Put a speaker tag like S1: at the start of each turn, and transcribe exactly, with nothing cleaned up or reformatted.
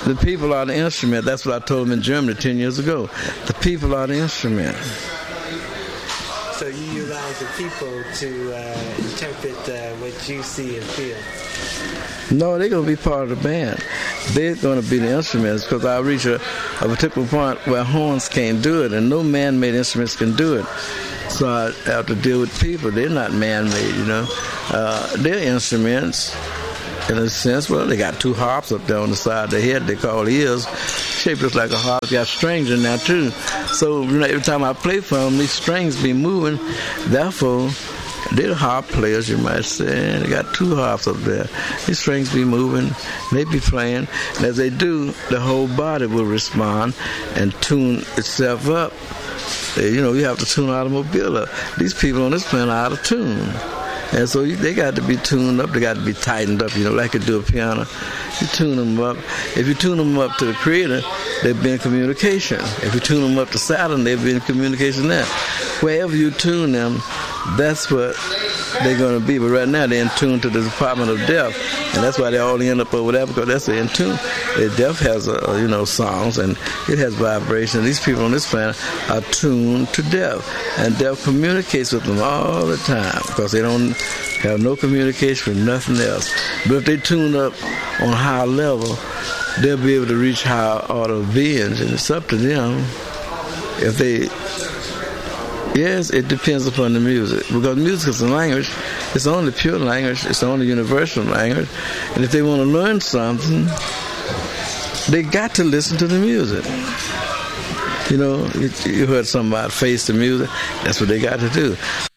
S1: The people are the instrument. That's what I told them in Germany ten years ago. The people are the instrument.
S2: So you utilize the people to uh, interpret uh, what you see and feel?
S1: No, they're going to be part of the band. They're going to be the instruments, because I reach a, a particular point where horns can't do it, and no man-made instruments can do it. So I have to deal with people. They're not man-made, you know. Uh, they're instruments, in a sense. Well, they got two harps up there on the side of their head they call ears, shaped just like a harp. Got strings in there, too. So you know, every time I play for them, these strings be moving. Therefore, they're harp players, you might say. They got two harps up there. These strings be moving, they be playing. And as they do, the whole body will respond and tune itself up. You know, you have to tune automobile up. These people on this planet are out of tune. And so you, they got to be tuned up. They got to be tightened up, you know, like you do a piano. You tune them up. If you tune them up to the Creator, they'll be in communication. If you tune them up to Saturn, they'll be in communication there. Wherever you tune them, that's what they're going to be. But right now, they're in tune to the Department of Death. And that's why they all end up over there, because that's in tune. The Death has, a, you know, songs, and it has vibration. These people on this planet are tuned to Death. And Death communicates with them all the time, because they don't have no communication with nothing else. But if they tune up on a higher level, they'll be able to reach higher order beings, and it's up to them. If they... Yes, it depends upon the music, because music is a language. It's only pure language. It's only universal language. And if they want to learn something, they got to listen to the music. You know, you, you heard somebody face the music. That's what they got to do.